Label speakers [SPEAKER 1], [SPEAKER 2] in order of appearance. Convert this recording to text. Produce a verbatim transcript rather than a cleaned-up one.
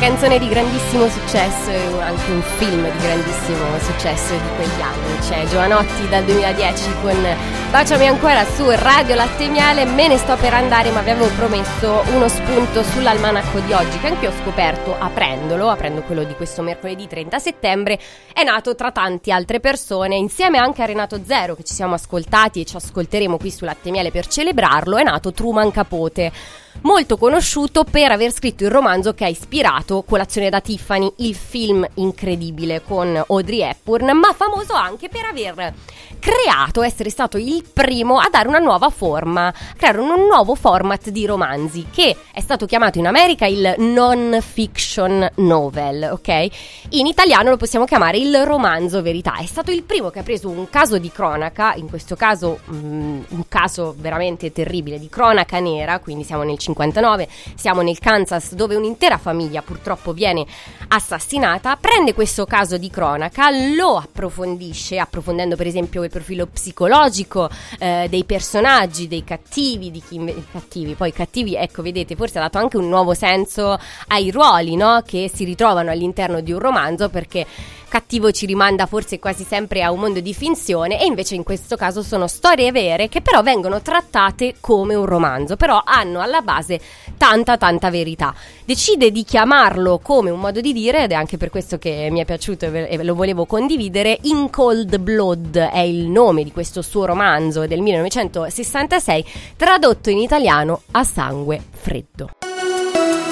[SPEAKER 1] canzone di grandissimo successo e anche un film di grandissimo successo di quegli anni. C'è Giovanotti dal duemiladieci con Baciami ancora su Radio Latte e Miele. Me ne sto per andare, ma vi avevo promesso uno spunto sull'almanacco di oggi, che anche ho scoperto aprendolo, aprendo quello di questo mercoledì trenta settembre. È nato tra tante altre persone, insieme anche a Renato Zero, che ci siamo ascoltati e ci ascolteremo qui su Latte e Miele per celebrarlo. È nato Truman Capote, molto conosciuto per aver scritto il romanzo che ha ispirato Colazione da Tiffany, il film incredibile con Audrey Hepburn, ma famoso anche per aver creato, essere stato il primo a dare una nuova forma, a creare un nuovo format di romanzi che è stato chiamato in America il non-fiction novel, ok? In italiano lo possiamo chiamare il romanzo verità. È stato il primo che ha preso un caso di cronaca, in questo caso um, un caso veramente terribile di cronaca nera, quindi siamo nel cinquantanove, siamo nel Kansas, dove un'intera famiglia purtroppo viene assassinata. Prende questo caso di cronaca, lo approfondisce, approfondendo per esempio il profilo psicologico eh, dei personaggi, dei cattivi, di chi inve- cattivi, poi cattivi, ecco, vedete, forse ha dato anche un nuovo senso ai ruoli, no? Che si ritrovano all'interno di un romanzo, perché cattivo ci rimanda forse quasi sempre a un mondo di finzione, e invece in questo caso sono storie vere che però vengono trattate come un romanzo, però hanno alla base tanta tanta verità. Decide di chiamarlo come un modo di dire, ed è anche per questo che mi è piaciuto e lo volevo condividere. In Cold Blood è il nome di questo suo romanzo del millenovecentosessantasei, tradotto in italiano A sangue freddo.